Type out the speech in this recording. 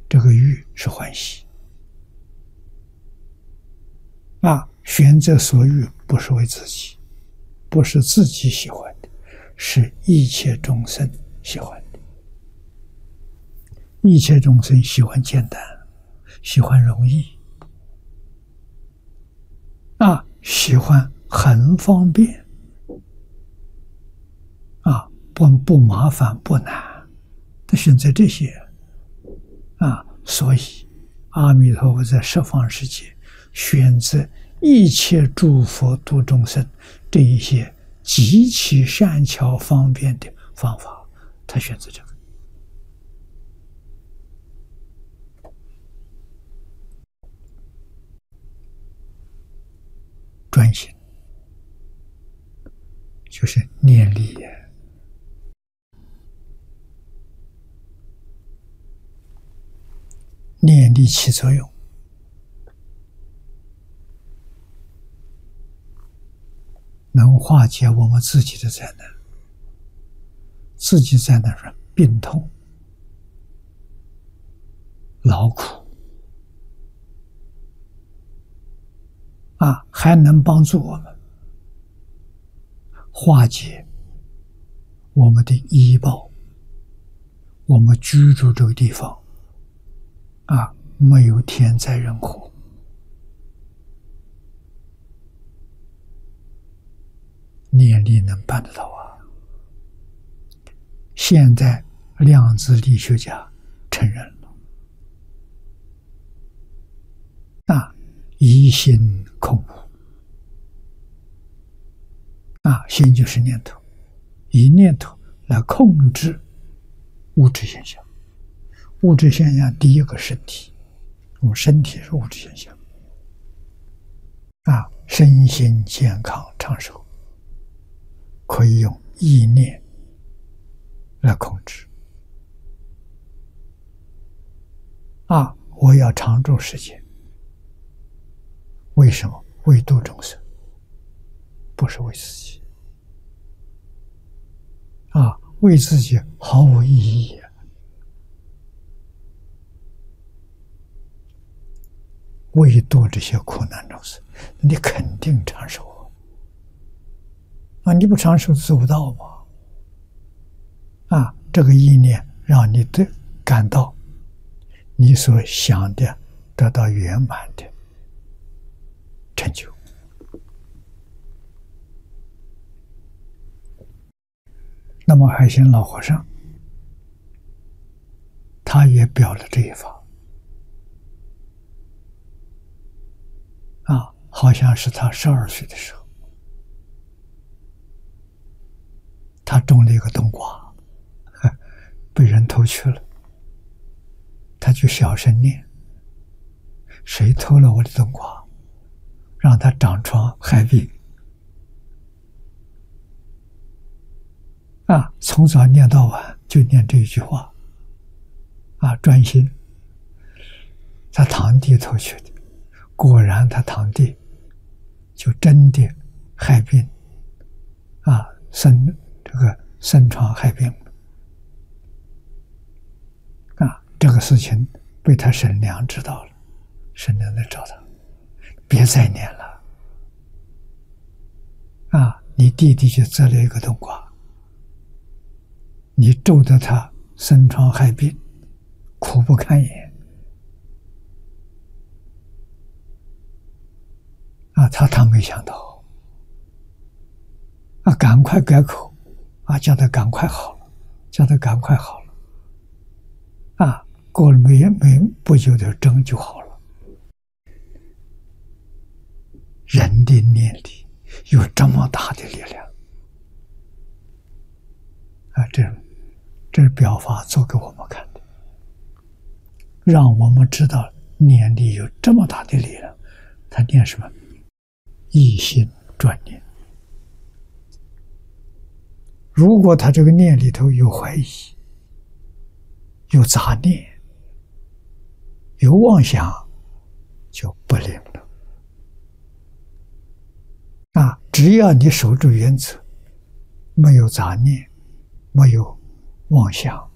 这个欲是欢喜选择所欲不是为自己，不是自己喜欢的，是一切众生喜欢的。一切众生喜欢简单，喜欢容易喜欢很方便不麻烦不难，他选择这些所以阿弥陀佛在十方世界选择一切诸佛度众生这一些极其善巧方便的方法，他选择这个专心，就是念力也。念力起作用，能化解我们自己的灾难。自己灾难上病痛、劳苦还能帮助我们化解我们的医报。我们居住这个地方没有天灾人祸，念力能办得到现在量子力学家承认了疑心空无心就是念头，以念头来控制物质现象。物质现象第一个身体，我们身体是物质现象身心健康长寿，可以用意念来控制我要长住世间，为什么？为度众生，不是为自己为自己毫无意义为度这些苦难众生，你肯定长寿你不长寿做不到吗？这个意念让你感到你所想的得到圆满的成就。那么海鲜老和尚他也表了这一法好像是他12岁的时候，他种了一个冬瓜被人偷去了，他就小声念，谁偷了我的冬瓜，让他长疮害病从早念到晚，就念这一句话专心。他堂弟偷去的，果然他堂弟就真的害病生疮害病这个事情被他婶娘知道了，婶娘来找他，别再念了你弟弟就摘了一个冬瓜，你咒得他生疮害病，苦不堪言他没想到赶快改口叫他赶快好了，叫他赶快好了过了没不久的真就好了。人的念力有这么大的力量这是表法做给我们看的，让我们知道念力有这么大的力量。他念什么？一心专念。如果他这个念里头有怀疑、有杂念、有妄想，就不灵了只要你守住原则，没有杂念，没有妄想，